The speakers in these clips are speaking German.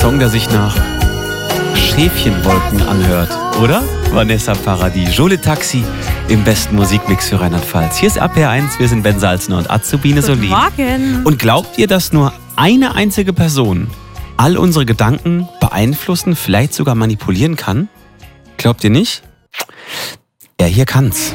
Song, der sich nach Schäfchenwolken anhört, oder? Vanessa Paradis, Jolie Taxi im besten Musikmix für Rheinland-Pfalz. Hier ist RPR1, wir sind Ben Salzner und Azubine Solin. Morgen. Und glaubt ihr, dass nur eine einzige Person all unsere Gedanken beeinflussen, vielleicht sogar manipulieren kann? Glaubt ihr nicht? Er hier kann's.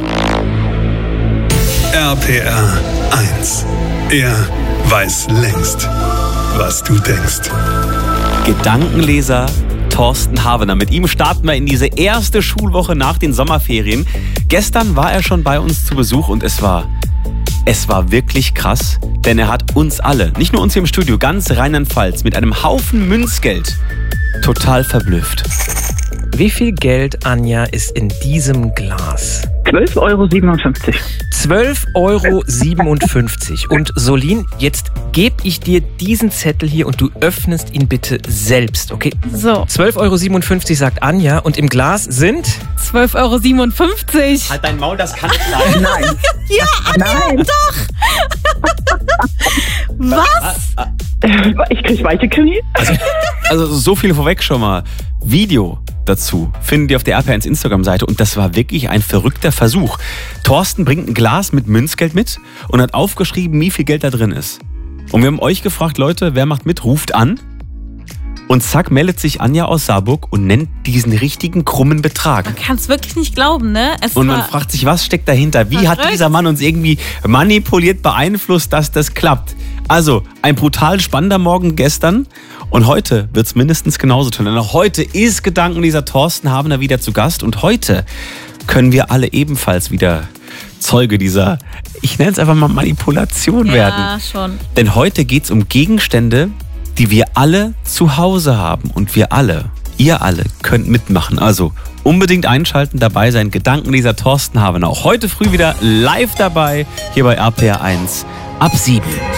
RPR 1. Er weiß längst, was du denkst. Gedankenleser Thorsten Havener. Mit ihm starten wir in diese erste Schulwoche nach den Sommerferien. Gestern war er schon bei uns zu Besuch und es war wirklich krass, denn er hat uns alle, nicht nur uns hier im Studio, ganz Rheinland-Pfalz mit einem Haufen Münzgeld total verblüfft. Wie viel Geld, Anja, ist in diesem Glas? 12,57 €. 12,57 €. Und Solin, jetzt gebe ich dir diesen Zettel hier und du öffnest ihn bitte selbst, okay? So, 12,57 € sagt Anja und im Glas sind... 12,57 €. Halt dein Maul, das kann nicht sein. Nein. Ja, Nein. was? Ich krieg weite Knie. Also so viel vorweg schon mal. Video dazu findet ihr auf der RPR1 Instagram-Seite und das war wirklich ein verrückter Versuch. Thorsten bringt ein Glas mit Münzgeld mit und hat aufgeschrieben, wie viel Geld da drin ist. Und wir haben euch gefragt, Leute, wer macht mit? Ruft an. Und zack, meldet sich Anja aus Saarburg und nennt diesen richtigen krummen Betrag. Man kann es wirklich nicht glauben, ne? Und man fragt sich, was steckt dahinter? Wie hat dieser Mann uns irgendwie manipuliert, beeinflusst, dass das klappt? Also, ein brutal spannender Morgen gestern. Und heute wird es mindestens genauso toll. Denn auch heute ist Gedankenleser Thorsten Havener wieder zu Gast. Und heute können wir alle ebenfalls wieder Zeuge dieser, ich nenne es einfach mal Manipulation werden. Ja, schon. Denn heute geht es um Gegenstände, die wir alle zu Hause haben. Und wir alle, ihr alle, könnt mitmachen. Also unbedingt einschalten, dabei sein. Gedankenleser Thorsten Havener. Auch heute früh wieder live dabei, hier bei RPR1 ab 7.